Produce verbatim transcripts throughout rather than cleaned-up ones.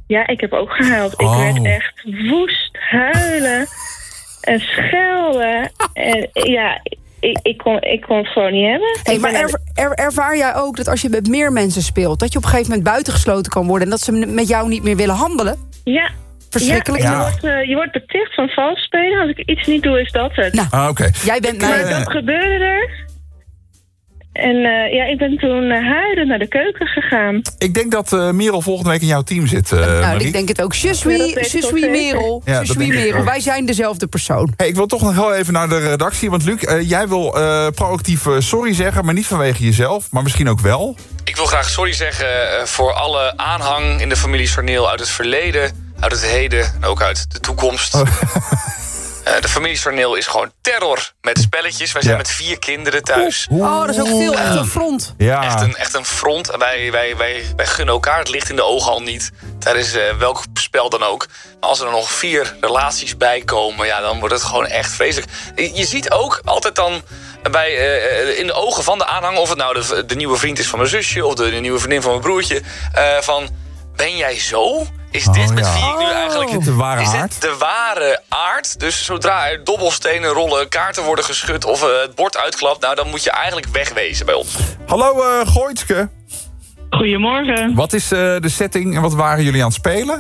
Ja, ik heb ook gehuild. Oh. Ik werd echt woest huilen en schelden. En ja, ik, ik, kon, ik kon het gewoon niet hebben. Hey, Ik maar ben er, er, ervaar jij ook dat als je met meer mensen speelt... dat je op een gegeven moment buitengesloten kan worden... en dat ze met jou niet meer willen handelen? Ja. Verschrikkelijk. Ja, je, Ja. wordt, uh, je wordt beticht van vals spelen. Als ik iets niet doe, is dat het. Nou, Ah, oké. jij bent Maar mij... dat gebeurde er. En uh, ja, ik ben toen uh, huilend naar de keuken gegaan. Ik denk dat uh, Merel volgende week in jouw team zit, uh, nou, Marie. ik denk het ook. Je Ja, dat suis, weet je ik suis wel zeker. Merel. Ja, Je dat suis denk ik Merel. ook. Wij zijn dezelfde persoon. Hey, ik wil toch nog heel even naar de redactie. Want Luc, uh, jij wil uh, proactief uh, sorry zeggen, maar niet vanwege jezelf. Maar misschien ook wel. Ik wil graag sorry zeggen uh, voor alle aanhang in de familie Sarneel uit het verleden, uit het heden en ook uit de toekomst. Oh. Uh, de familie Sarneel is gewoon terror met spelletjes. Wij zijn Ja. met vier kinderen thuis. Oh, dat is ook veel. Echt een front. Ja. Echt een, echt een front. En Wij, wij, wij, wij gunnen elkaar het licht in de ogen al niet. Tijdens uh, welk spel dan ook. Maar als er nog vier relaties bij komen, ja, dan wordt het gewoon echt vreselijk. Je, je ziet ook altijd dan bij, uh, in de ogen van de aanhang, of het nou de, de nieuwe vriend is van mijn zusje of de, de nieuwe vriendin van mijn broertje, uh, van, ben jij zo? Is dit Oh, met ja. wie ik nu eigenlijk... Is dit de ware is dit aard? de ware aard? Dus zodra er dobbelstenen rollen, kaarten worden geschud of uh, het bord uitklapt, nou, dan moet je eigenlijk wegwezen bij ons. Hallo uh, Gooitske. Goedemorgen. Wat is uh, de setting en wat waren jullie aan het spelen?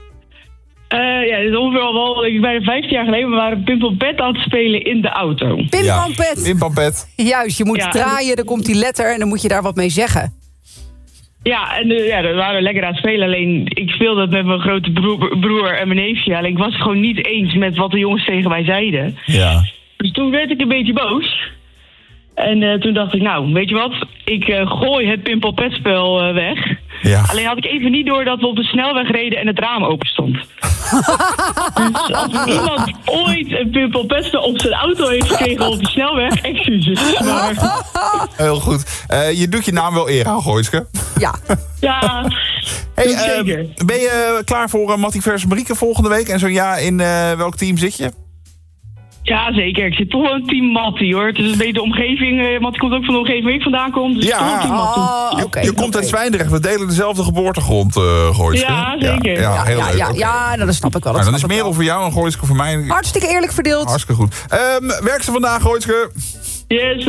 Uh, ja, dit is ongeveer al wel, ik bijna vijftien jaar geleden, we waren Pimple Pet aan het spelen in de auto. Pim Pam Pet. In Pampet. Juist, je moet Ja. draaien, dan komt die letter... en dan moet je daar wat mee zeggen. Ja, en uh, ja, we waren lekker aan het spelen. Alleen, ik speelde het met mijn grote broer, broer en mijn neefje. Alleen, ik was het gewoon niet eens met wat de jongens tegen mij zeiden. Ja. Dus toen werd ik een beetje boos. En uh, toen dacht ik, nou, weet je wat? Ik uh, gooi het Pimple Pet spel uh, weg. Ja. Alleen had ik even niet door dat we op de snelweg reden en het raam open stond. Dus als iemand ooit een Pimple Pet spel op zijn auto heeft gekregen op de snelweg, excuses. Maar Heel goed. Uh, je doet je naam wel eer aan, Gooitske. Ja. ja, Hey, doe ik uh, zeker. ben je klaar voor uh, Mattie versus Marieke volgende week? En zo ja, in uh, welk team zit je? Ja, zeker. Ik zit toch wel in team Mattie, hoor. Het is een beetje de omgeving. Uh, Mattie komt ook van de omgeving waar ik vandaan kom. Dus Ja. toch wel team Mattie. Oh, Je, oké. je komt oké. uit Zwijndrecht. We delen dezelfde geboortegrond, uh, Gooitske. Ja, zeker. Ja, ja, Ja, heel ja, leuk. ja, Oké. ja, nou, dat snap ik wel. Dat Nou, dan is snap ik Merel wel. voor jou en Gooitske voor mij. Hartstikke eerlijk verdeeld. Hartstikke goed. Um, werk ze vandaag, Gooitske? Yes.